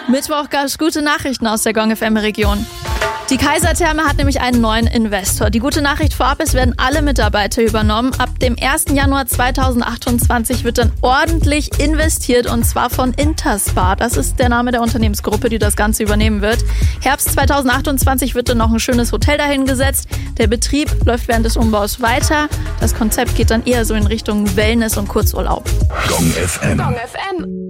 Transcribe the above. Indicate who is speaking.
Speaker 1: Mittwoch gab es gute Nachrichten aus der Gong FM-Region. Die Kaisertherme hat nämlich einen neuen Investor. Die gute Nachricht vorab, es werden alle Mitarbeiter übernommen. Ab dem 1. Januar 2028 wird dann ordentlich investiert und zwar von Interspar. Das ist der Name der Unternehmensgruppe, die das Ganze übernehmen wird. Herbst 2028 wird dann noch ein schönes Hotel dahingesetzt. Der Betrieb läuft während des Umbaus weiter. Das Konzept geht dann eher so in Richtung Wellness und Kurzurlaub.
Speaker 2: Gong FM.
Speaker 3: Gong FM.